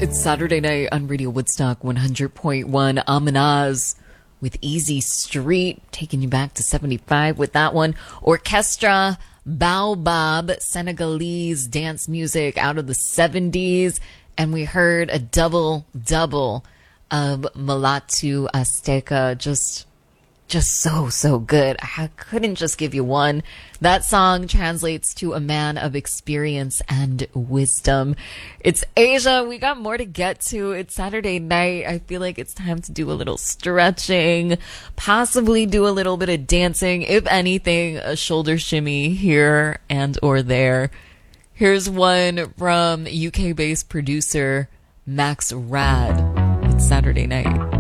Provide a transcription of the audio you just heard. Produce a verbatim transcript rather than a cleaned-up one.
It's Saturday night on Radio Woodstock one hundred point one. Amanaz with Easy Street, taking you back to seventy-five with that one. Orchestra Baobab, Senegalese dance music out of the seventies. And we heard a double double of Mulatu Azteca. Just Just so, so good. I couldn't just give you one. That song translates to a man of experience and wisdom. It's Asia. We got more to get to. It's Saturday night. I feel like it's time to do a little stretching, possibly do a little bit of dancing. If anything, a shoulder shimmy here and or there. Here's one from U K-based producer Max Rad. It's Saturday night.